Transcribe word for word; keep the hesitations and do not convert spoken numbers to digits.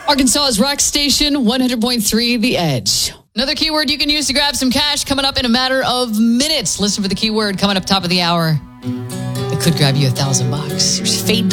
Arkansas's rock station, one hundred point three The Edge. Another keyword you can use to grab some cash coming up in a matter of minutes. Listen for the keyword coming up top of the hour. It could grab you a thousand bucks. Here's Fade to